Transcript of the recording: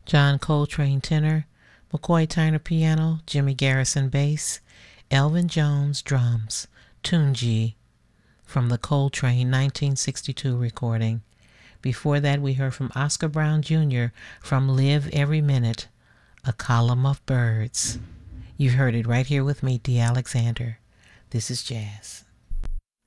John Coltrane tenor, McCoy Tyner piano, Jimmy Garrison bass, Elvin Jones drums, Tunji from the Coltrane 1962 recording. Before that, we heard from Oscar Brown Jr. from Live Every Minute, A Column of Birds. You heard it right here with me, Dee Alexander. This is jazz.